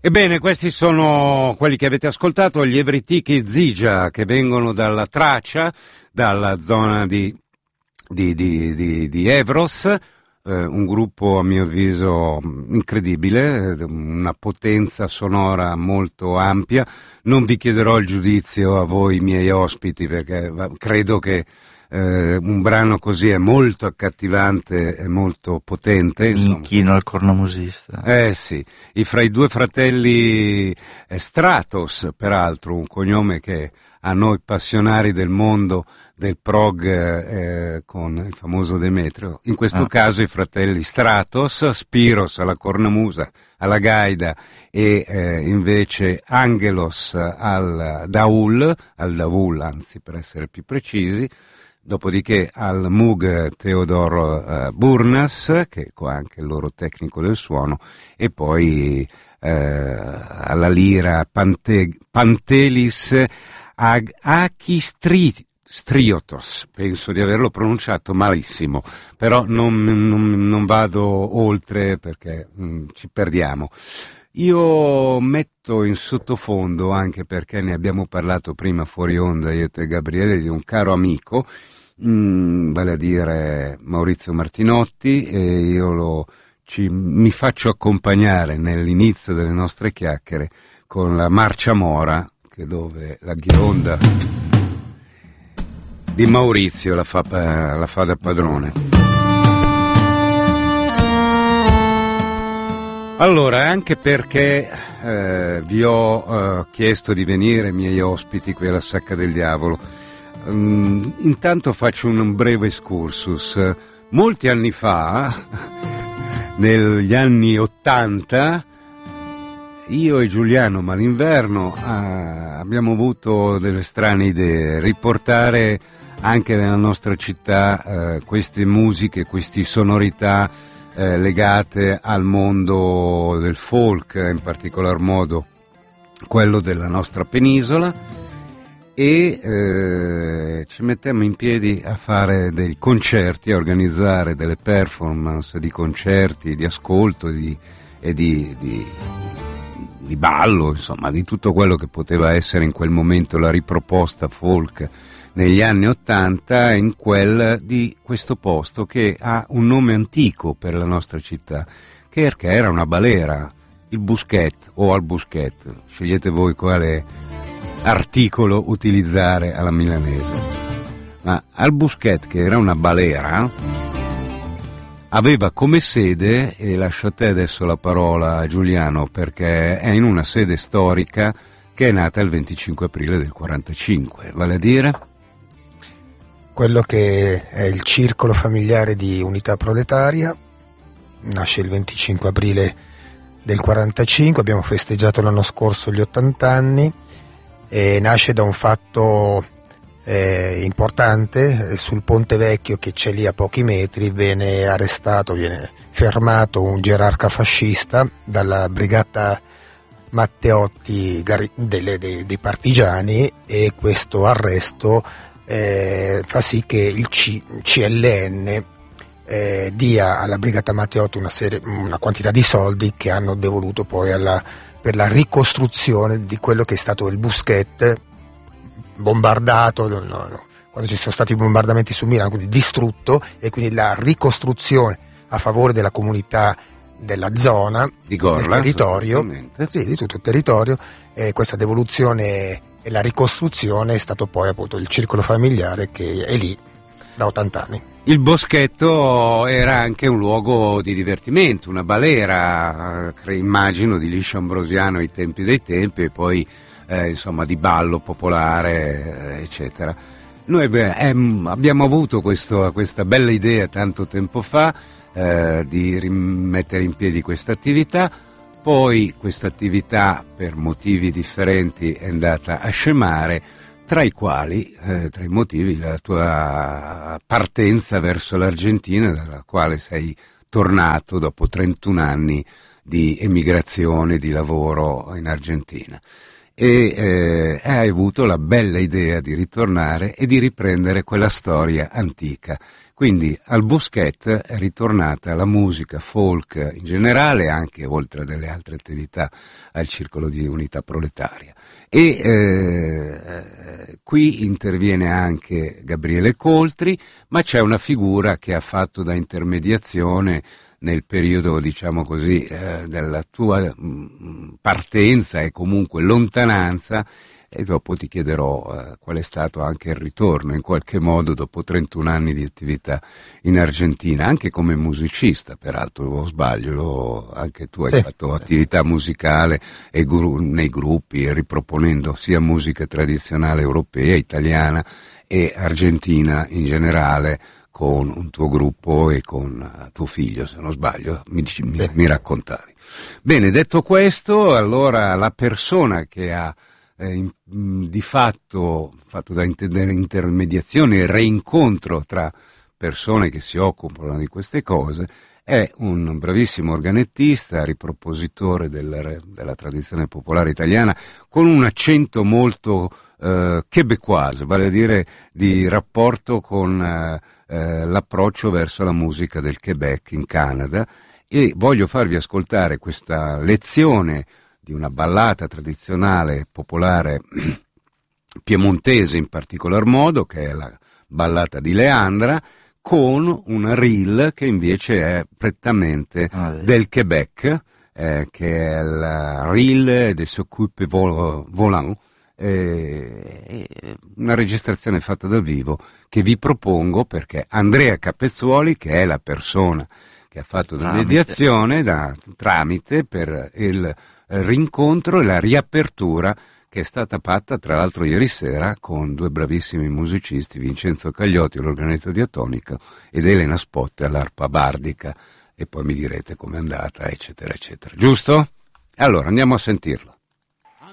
Ebbene, questi sono quelli che avete ascoltato, gli Evritiki Zija, che vengono dalla Tracia, dalla zona di Evros, un gruppo a mio avviso incredibile, una potenza sonora molto ampia. Non vi chiederò il giudizio a voi miei ospiti, perché credo che un brano così è molto accattivante e molto potente. Inchino al cornomusista. Sì, fra i due fratelli Stratos, peraltro un cognome che a noi passionari del mondo del prog con il famoso Demetrio, in questo caso i fratelli Stratos, Spiros alla cornamusa, alla gaida e invece Angelos al Daul anzi per essere più precisi. Dopodiché al Moog Theodor Burnas, che è anche il loro tecnico del suono, e poi alla lira Pantelis Achistriotos, penso di averlo pronunciato malissimo, però non vado oltre perché ci perdiamo. Io metto in sottofondo, anche perché ne abbiamo parlato prima fuori onda io e Gabriele, di un caro amico, vale a dire Maurizio Martinotti, e io mi faccio accompagnare nell'inizio delle nostre chiacchiere con la Marcia Mora, che dove la ghironda di Maurizio la fa da padrone. Allora, anche perché vi ho chiesto di venire miei ospiti qui alla Sacca del Diavolo, intanto faccio un breve excursus. Molti anni fa, negli anni '80, io e Giuliano Malinverno abbiamo avuto delle strane idee, riportare anche nella nostra città queste musiche, queste sonorità legate al mondo del folk, in particolar modo quello della nostra penisola, e ci mettemmo in piedi a fare dei concerti, a organizzare delle performance di concerti, di ascolto e di ballo, insomma, di tutto quello che poteva essere in quel momento la riproposta folk negli anni '80 in quel di questo posto che ha un nome antico per la nostra città, perché era una balera, il Busquet o al Busquet, scegliete voi quale articolo utilizzare alla milanese. Ma al Busquet, che era una balera, aveva come sede, e lascio a te adesso la parola Giuliano, perché è in una sede storica che è nata il 25 aprile del 45, vale a dire quello che è il circolo familiare di Unità Proletaria. Nasce il 25 aprile del 45, abbiamo festeggiato l'anno scorso gli 80 anni, e nasce da un fatto importante. Sul Ponte Vecchio, che c'è lì a pochi metri, viene fermato un gerarca fascista dalla brigata Matteotti dei partigiani, e questo arresto fa sì che il CLN dia alla brigata Matteotti una quantità di soldi che hanno devoluto poi per la ricostruzione di quello che è stato il Busquet, bombardato quando ci sono stati i bombardamenti su Milano, quindi distrutto, e quindi la ricostruzione a favore della comunità della zona, di Gorla, del territorio, sì, di tutto il territorio. Questa devoluzione e la ricostruzione è stato poi appunto il circolo familiare, che è lì da 80 anni. Il boschetto era anche un luogo di divertimento, una balera, immagino, di Liscio Ambrosiano ai tempi dei tempi, e poi insomma di ballo popolare, eccetera. Noi abbiamo avuto questa bella idea tanto tempo fa di rimettere in piedi questa attività. Poi questa attività, per motivi differenti, è andata a scemare, tra i motivi la tua partenza verso l'Argentina, dalla quale sei tornato dopo 31 anni di emigrazione, di lavoro in Argentina. E hai avuto la bella idea di ritornare e di riprendere quella storia antica, Quindi al Bousquet è ritornata la musica folk in generale, anche oltre a delle altre attività al Circolo di Unità Proletaria. E qui interviene anche Gabriele Coltri, ma c'è una figura che ha fatto da intermediazione nel periodo, diciamo così, della tua partenza e comunque lontananza, e dopo ti chiederò qual è stato anche il ritorno in qualche modo dopo 31 anni di attività in Argentina, anche come musicista, peraltro, o sbaglio, anche tu hai fatto attività musicale e nei gruppi, riproponendo sia musica tradizionale europea, italiana e argentina in generale, con un tuo gruppo e con tuo figlio, se non sbaglio, mi raccontavi. Bene, detto questo, allora la persona che ha di fatto da intermediazione e reincontro tra persone che si occupano di queste cose è un bravissimo organettista, ripropositore della tradizione popolare italiana, con un accento molto québécois, vale a dire di rapporto con l'approccio verso la musica del Québec in Canada, e voglio farvi ascoltare questa lezione di una ballata tradizionale popolare piemontese in particolar modo, che è la ballata di Leandra, con una reel che invece è prettamente del Québec, che è la reel de S'occupe Volant, una registrazione fatta dal vivo che vi propongo perché Andrea Capezzuoli, che è la persona che ha fatto la mediazione tramite per il rincontro e la riapertura che è stata fatta tra l'altro ieri sera con due bravissimi musicisti, Vincenzo Cagliotti all'organetto diatonico ed Elena Spotte all'arpa bardica, e poi mi direte com'è andata, eccetera eccetera, giusto? Allora andiamo a sentirlo.